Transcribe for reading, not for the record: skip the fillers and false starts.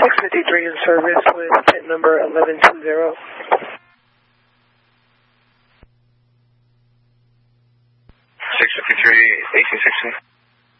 653 in service with pit number 1120. 653, 1816.